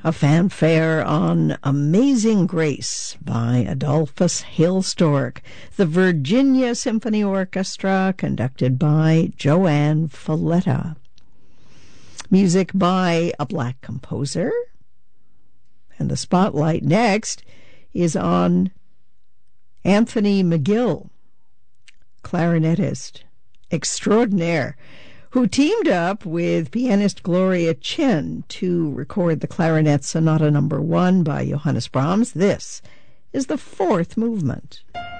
A fanfare on Amazing Grace by Adolphus Hailstork, the Virginia Symphony Orchestra, conducted by Joanne Falletta. Music by a black composer. And the spotlight next is on Anthony McGill, clarinetist extraordinaire, who teamed up with pianist Gloria Chen to record the Clarinet Sonata No. 1 by Johannes Brahms. This is the fourth movement.